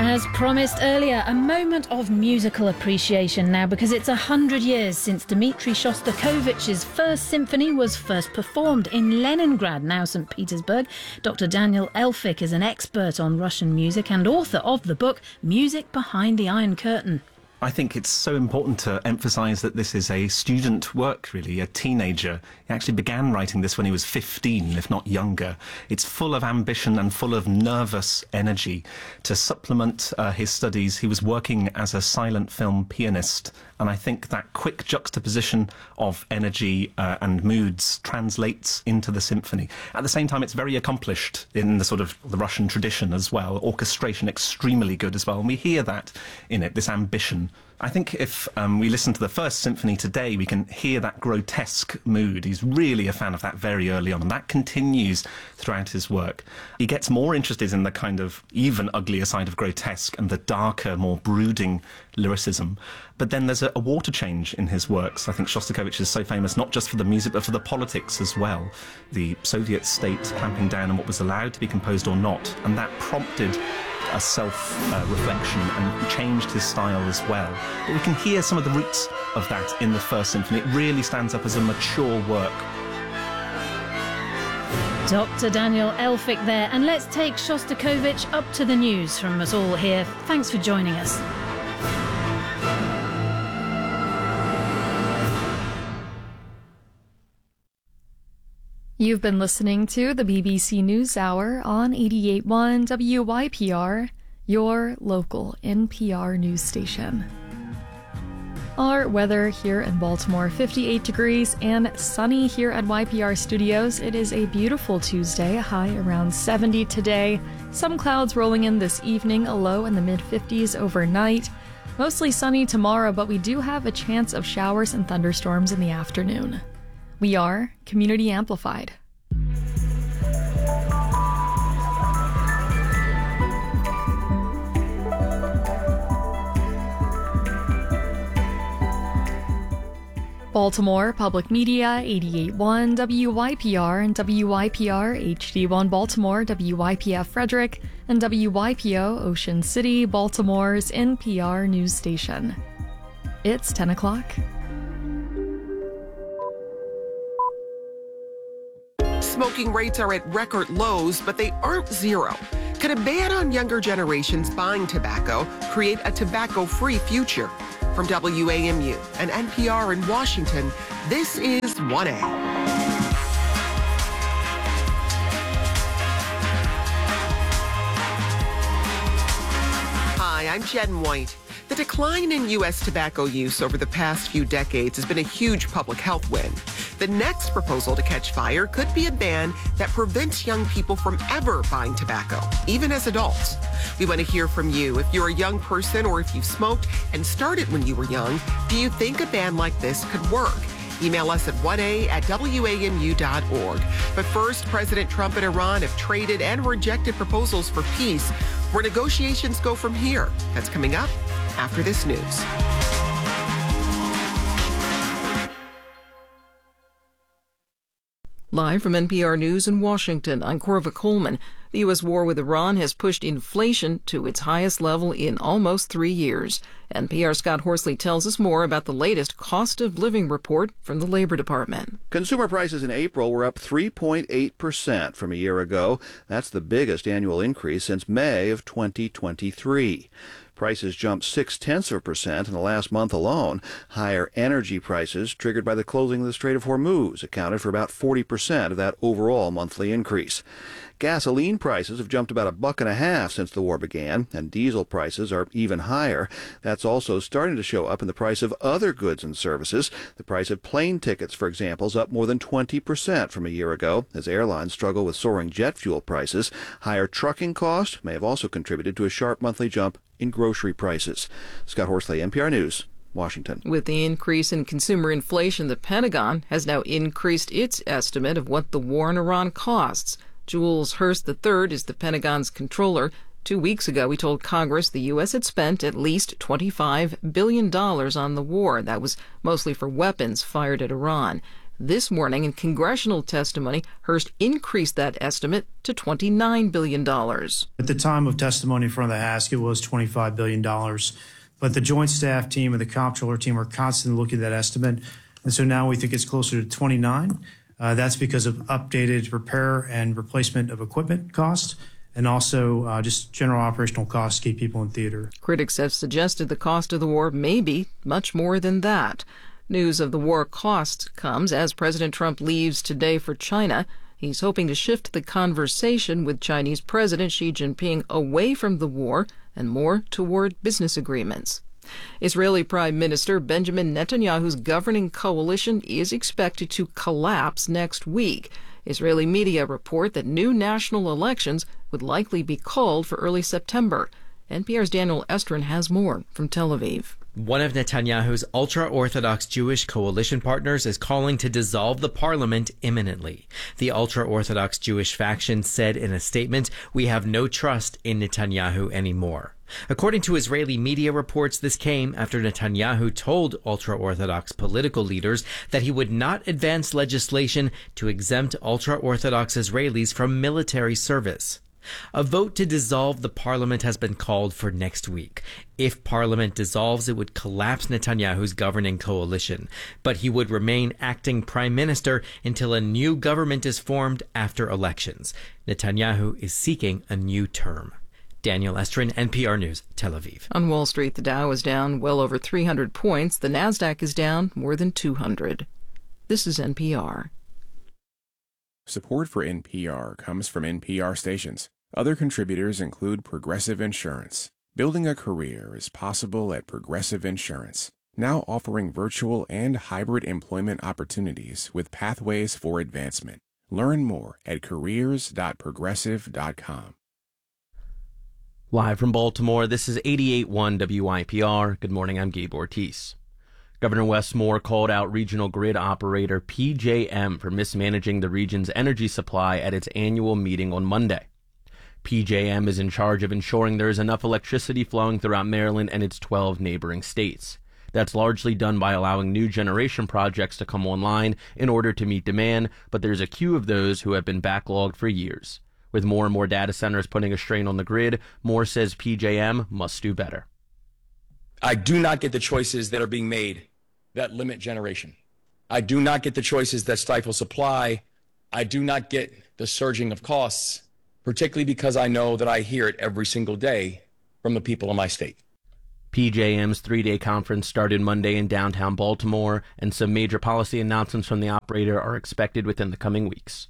As promised earlier, a moment of musical appreciation now, because it's 100 years since Dmitri Shostakovich's First Symphony was first performed in Leningrad, now St. Petersburg. Dr. Daniel Elphicke is an expert on Russian music and author of the book Music Behind the Iron Curtain. I think it's so important to emphasise that this is a student work, really, a teenager. He actually began writing this when he was 15, if not younger. It's full of ambition and full of nervous energy. To supplement his studies, he was working as a silent film pianist, and I think that quick juxtaposition of energy and moods translates into the symphony. At the same time, it's very accomplished in the sort of the Russian tradition as well. Orchestration extremely good as well, and we hear that in it, this ambition. I think if we listen to the First Symphony today, we can hear that grotesque mood. He's really a fan of that very early on, and that continues throughout his work. He gets more interested in the kind of even uglier side of grotesque and the darker, more brooding lyricism. But then there's a water change in his works. I think Shostakovich is so famous not just for the music, but for the politics as well. The Soviet state clamping down on what was allowed to be composed or not, and that prompted a self-reflection and changed his style as well. But we can hear some of the roots of that in the First Symphony. It really stands up as a mature work. Dr. Daniel Elphicke there, and let's take Shostakovich up to the news from us all here. Thanks for joining us. You've been listening to the BBC News Hour on 88.1 WYPR, your local NPR news station. Our weather here in Baltimore, 58 degrees and sunny here at YPR Studios. It is a beautiful Tuesday, a high around 70 today. Some clouds rolling in this evening, a low in the mid-50s overnight. Mostly sunny tomorrow, but we do have a chance of showers and thunderstorms in the afternoon. We are Community Amplified. Baltimore Public Media, 88.1 WYPR and WYPR HD1 Baltimore, WYPF Frederick, and WYPO Ocean City, Baltimore's NPR news station. It's 10 o'clock. Smoking rates are at record lows, but they aren't zero. Could a ban on younger generations buying tobacco create a tobacco-free future? From WAMU and NPR in Washington, this is 1A. Hi, I'm Jen White. The decline in U.S. tobacco use over the past few decades has been a huge public health win. The next proposal to catch fire could be a ban that prevents young people from ever buying tobacco, even as adults. We want to hear from you. If you're a young person or if you've smoked and started when you were young, do you think a ban like this could work? Email us at 1a@wamu.org. But first, President Trump and Iran have traded and rejected proposals for peace. Where negotiations go from here? That's coming up after this news. Live from NPR News in Washington, I'm Corva Coleman. The U.S. war with Iran has pushed inflation to its highest level in almost 3 years. NPR's Scott Horsley tells us more about the latest cost of living report from the Labor Department. Consumer prices in April were up 3.8% from a year ago. That's the biggest annual increase since May of 2023. Prices jumped 0.6% in the last month alone. Higher energy prices, triggered by the closing of the Strait of Hormuz, accounted for about 40% of that overall monthly increase. Gasoline prices have jumped about $1.50 since the war began, and diesel prices are even higher. That's also starting to show up in the price of other goods and services. The price of plane tickets, for example, is up more than 20% from a year ago, as airlines struggle with soaring jet fuel prices. Higher trucking costs may have also contributed to a sharp monthly jump in grocery prices. Scott Horsley, NPR News, Washington. With the increase in consumer inflation, the Pentagon has now increased its estimate of what the war in Iran costs. Jules Hurst III is the Pentagon's controller. 2 weeks ago, he told Congress the U.S. had spent at least $25 billion on the war. That was mostly for weapons fired at Iran. This morning, in congressional testimony, Hurst increased that estimate to $29 billion. At the time of testimony in front of the Ask, it was $25 billion. But the Joint Staff team and the Comptroller team are constantly looking at that estimate. And so now we think it's closer to 29. That's because of updated repair and replacement of equipment costs, and also just general operational costs to keep people in theater. Critics have suggested the cost of the war may be much more than that. News of the war cost comes as President Trump leaves today for China. He's hoping to shift the conversation with Chinese President Xi Jinping away from the war and more toward business agreements. Israeli Prime Minister Benjamin Netanyahu's governing coalition is expected to collapse next week. Israeli media report that new national elections would likely be called for early September. NPR's Daniel Estrin has more from Tel Aviv. One of Netanyahu's ultra-Orthodox Jewish coalition partners is calling to dissolve the parliament imminently. The ultra-Orthodox Jewish faction said in a statement, "We have no trust in Netanyahu anymore." According to Israeli media reports, this came after Netanyahu told ultra-Orthodox political leaders that he would not advance legislation to exempt ultra-Orthodox Israelis from military service. A vote to dissolve the parliament has been called for next week. If parliament dissolves, it would collapse Netanyahu's governing coalition, but he would remain acting prime minister until a new government is formed after elections. Netanyahu is seeking a new term. Daniel Estrin, NPR News, Tel Aviv. On Wall Street, the Dow is down well over 300 points. The Nasdaq is down more than 200. This is NPR. Support for NPR comes from NPR stations. Other contributors include Progressive Insurance. Building a career is possible at Progressive Insurance, now offering virtual and hybrid employment opportunities with pathways for advancement. Learn more at careers.progressive.com. Live from Baltimore, this is 88.1 WYPR. Good morning, I'm Gabe Ortiz. Governor Wes Moore called out regional grid operator PJM for mismanaging the region's energy supply at its annual meeting on Monday. PJM is in charge of ensuring there is enough electricity flowing throughout Maryland and its 12 neighboring states. That's largely done by allowing new generation projects to come online in order to meet demand, but there's a queue of those who have been backlogged for years. With more and more data centers putting a strain on the grid, Moore says PJM must do better. I do not get the choices that are being made that limit generation. I do not get the choices that stifle supply. I do not get the surging of costs, particularly because I know that I hear it every single day from the people in my state. PJM's three-day conference started Monday in downtown Baltimore, and some major policy announcements from the operator are expected within the coming weeks.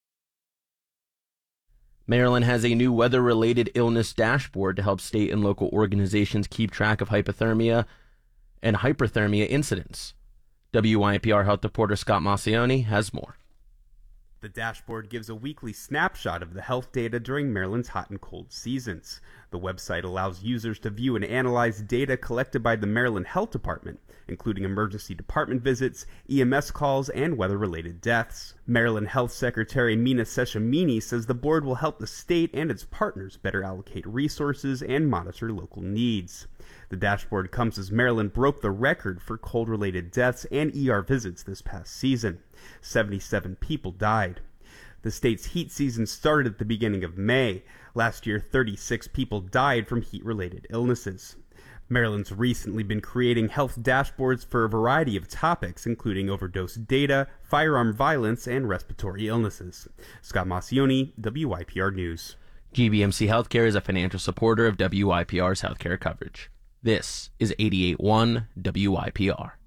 Maryland has a new weather-related illness dashboard to help state and local organizations keep track of hypothermia and hyperthermia incidents. WYPR health reporter Scott Massioni has more. The dashboard gives a weekly snapshot of the health data during Maryland's hot and cold seasons. The website allows users to view and analyze data collected by the Maryland Health Department, including emergency department visits, EMS calls, and weather-related deaths. Maryland Health Secretary Mina Seshamini says the board will help the state and its partners better allocate resources and monitor local needs. The dashboard comes as Maryland broke the record for cold-related deaths and ER visits this past season. 77 people died. The state's heat season started at the beginning of May. Last year, 36 people died from heat-related illnesses. Maryland's recently been creating health dashboards for a variety of topics, including overdose data, firearm violence, and respiratory illnesses. Scott Massioni, WYPR News. GBMC Healthcare is a financial supporter of WYPR's healthcare coverage. This is 88.1 WYPR.